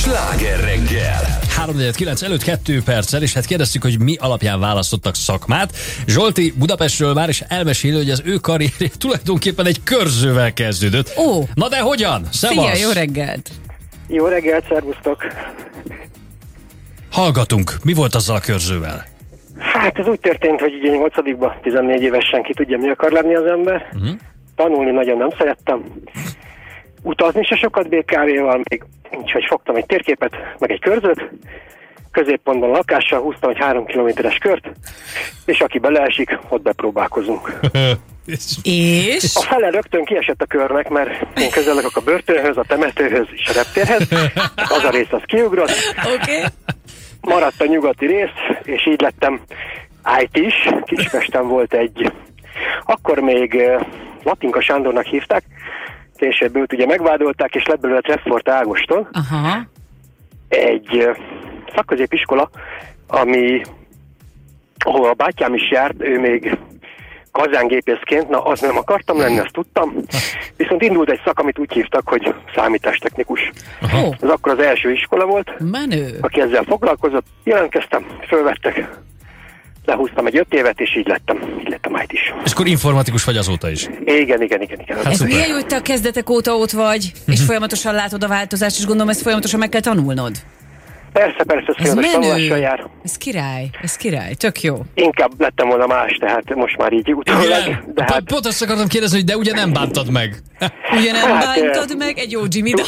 Sláger reggel. 3:49 előtt 2 perccel, és hát kérdeztük, hogy mi alapján választottak szakmát. Zsolti Budapestről már is elmeséli, hogy az ő karrierje tulajdonképpen egy körzővel kezdődött. Ó. Na de hogyan? Szevasz! Szia, jó reggelt! Jó reggelt, szervusztok! Hallgatunk. Mi volt azzal a körzővel? Hát ez úgy történt, hogy ugye 8-ba, 14 évesen ki tudja, mi akar lenni az ember. Tanulni nagyon nem szerettem. Utazni se sokat BKV-val, még úgyhogy fogtam egy térképet, meg egy körzőt. Középpontban lakással húztam egy 3 kilométeres kört, és aki beleesik, ott bepróbálkozunk. És? A fele rögtön kiesett a körnek, mert én közel lakok a börtönhöz, a temetőhöz és a reptérhez. Az a rész az kiugrott. Oké. Maradt a nyugati rész, és így lettem IT-s. Kispesten volt egy, akkor még Latinka Sándornak hívták, később őt ugye megvádolták, és lett belőle Treffort Ágoston. Aha. Egy szakközépiskola, ahol a bátyám is járt, ő még kazángépészként, na az nem akartam lenni, azt tudtam. Viszont indult egy szak, amit úgy hívtak, hogy számítástechnikus. Ó. Ez akkor az első iskola volt, Menő. aki ezzel foglalkozott. Jelentkeztem, fölvettek, lehúztam egy 5 évet, és így lettem IT-s. És akkor informatikus vagy azóta is. Igen. Hát Ez szuper. milyen jó, hogy te a kezdetek óta ott vagy, és folyamatosan látod a változást, és gondolom, ezt folyamatosan meg kell tanulnod. Persze, ez Ez folyamatos tanulással menő. jár. Ez király, tök jó. Inkább lettem volna más, tehát most már így utólag. Igen. De hát Pont azt akartam kérdezni, hogy de ugye nem bántad meg. Ugye nem Hát, bántad meg egy jó Jimmy dal?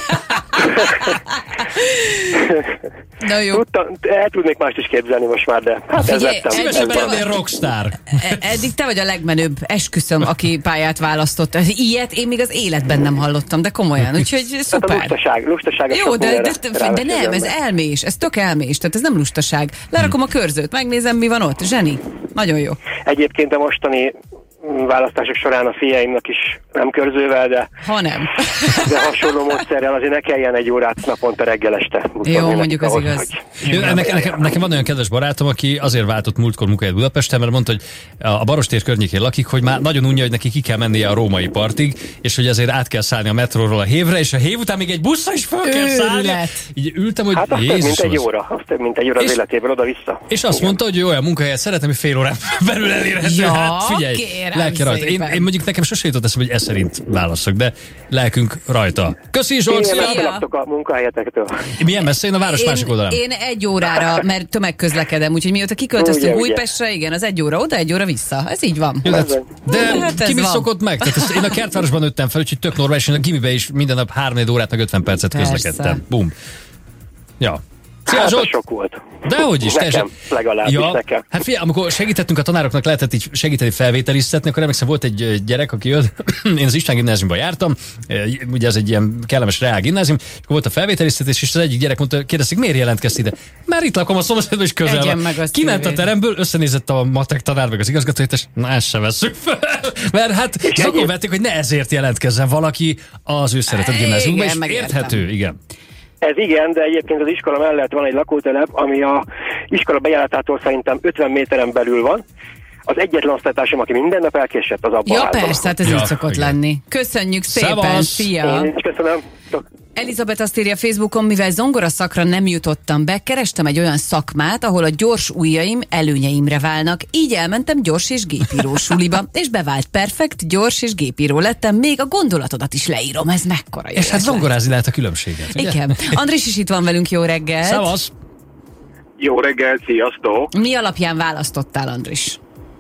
Na jó. el tudnék mást is képzelni most már, de hát ez Figyelj, lettem. Szívesen Te lennél vagy. rockstar. Eddig te vagy a legmenőbb, esküszöm, aki pályát választott. Ilyet én még az életben nem hallottam, de komolyan, úgyhogy Tehát a szuper. lustaság a Jó, sok de mindenre nem, ez ember. elmés, ez tök elmés, tehát ez nem lustaság. Lerakom a körzőt, megnézem, mi van ott. Zseni, nagyon jó. Egyébként a mostani választások során a fiaimnak is nem körzővel, de Ha nem. hasonló módszerrel azért ne kelljen 1 órát naponta reggel este. Jó, mondjuk az ahhoz, igaz. Jó, nekem van olyan kedves barátom, aki azért váltott múltkor munkahelyet Budapesten, mert mondta, hogy a Barostér környékén lakik, hogy már nagyon unja, hogy neki ki kell mennie a római partig, és hogy ezért át kell szállni a metróról a Hévre, és a Hév után még egy buszra is fel kell szállni. Őrület. Így ültem, hogy Hát az több mint Jézus. egy óra. Az több mint egy óra az És- életéből oda-vissza. És azt mondta, hogy jó, olyan munkahelyet szeretem, hogy fél órán belül elérhető. Ja, Hát figyelj, kérem lelke rajta. szépen. Én mondjuk nekem sose jutott eszembe, hogy ez szerint válasszak, de lelkünk rajta. Köszi Zsolt, Igen, szia! elakadtok a munkahelyetektől. Milyen messze? Én a város másik oldalán. Én 1 órára, mert tömegközlekedem, úgyhogy mióta kiköltöztünk Ugye. Újpestre, igen, az 1 óra oda, 1 óra vissza. Ez így van. Jó, de Hát ez ki mit van. szokott meg? Tehát én a kertvárosban nőttem fel, úgyhogy tök normális, én a gimibe is minden nap 3-4 órát, meg 50 percet Persze. közlekedtem. Bum. Ja. Szia Hát az Zsolt! sok volt. Dehogy is, Nekem, legalábbis nekem. Hát figyelj, amikor segítettünk a tanároknak, lehetett így segíteni felvételiztetni, akkor emlékszem, volt egy gyerek, aki jött, én az István gimnáziumban jártam, ugye ez egy ilyen kellemes reál gimnázium, és akkor volt a felvételiztetés, és az egyik gyerek mondta, kérdezték, miért jelentkezsz ide? Már itt lakom a szomszédban is közel Egyen van. meg azt Kiment a szívét. teremből, összenézett a matek tanár meg az igazgató, és na ezt se vesszük fel. Mert hát szakon vették, hogy ne ezért jelentkezzen valaki az ő szeretett Igen, gimnáziumban, és megértem. érthető, igen. Ez igen, de egyébként az iskola mellett van egy lakótelep, ami a iskola bejáratától szerintem 50 méteren belül van. Az egyetlen osztálytársam, aki minden nap elkésett, az abban Ja, a házban. persze, hát ez Ja, így szokott igen. lenni. Köszönjük szépen, Szevasz! szia! Én is köszönöm. Elizabeth azt írja Facebookon, mivel zongoraszakra nem jutottam be, kerestem egy olyan szakmát, ahol a gyors ujjaim előnyeimre válnak. Így elmentem gyors és gépíró suliba, és bevált perfekt, gyors és gépíró lettem, még a gondolatodat is leírom. Ez mekkora jó És hát ötlet. zongorázni lehet a különbséget. ugye? Igen. Andris is itt van velünk, jó reggelt. Szevasz! Jó reggel, sziasztok! Mi alapján választottál, Andris?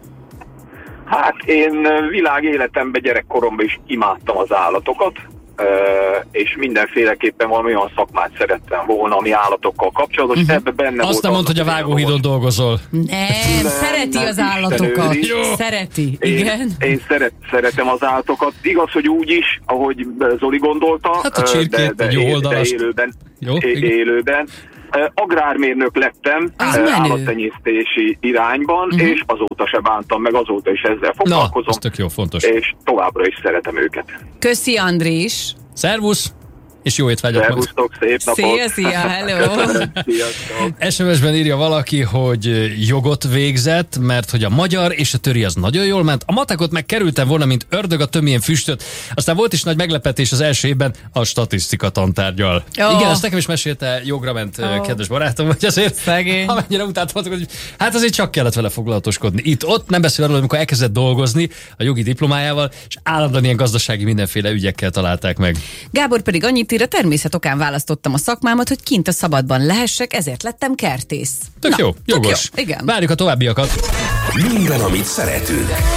Hát én világéletemben, gyerekkoromban is imádtam az állatokat, és mindenféleképpen valami olyan szakmát szerettem volna, ami állatokkal kapcsolatos. Ebbe benne volt Azt nem mondd, hogy a vágóhídon dolgozol. Nem, szereti nem, az Isten állatokat. őriz. Jó. Szereti, igen. Én szeretem az állatokat. Igaz, hogy úgy is, ahogy Zoli gondolta, Hát a csirkét, de jó oldalast. élőben. Jó, igen. Élőben. Agrármérnök lettem Az menő. állattenyésztési irányban, és azóta se bántam meg, azóta is ezzel Na, foglalkozom, ez tök jó, fontos. és továbbra is szeretem őket. Köszi, Andris. Szervusz! És jó étvágyat. Szervusztok, szép napot! Szia, hello! Sziasztok! SMS-ben írja valaki, hogy jogot végzett, mert hogy a magyar és a töri az nagyon jól ment. A matekot meg kerültem volna, mint ördög a tömjén füstöt. Aztán volt is nagy meglepetés az első évben a statisztika tantárgyal. Igen, ezt nekem is mesélte, jogra ment kedves barátom, hogy azért Szegény. amennyire utáltam, hogy hát azért csak kellett vele foglalatoskodni. Itt-ott nem beszél arról, amikor elkezdett dolgozni a jogi diplomájával, és állandóan ilyen gazdasági mindenféle ügyekkel találták meg. Gábor pedig annyit ír, a természet okán választottam a szakmámat, hogy kint a szabadban lehessek, ezért lettem kertész. Tök jó, jogos. Jó, igen. Várjuk a továbbiakat. Minden, amit szeretünk.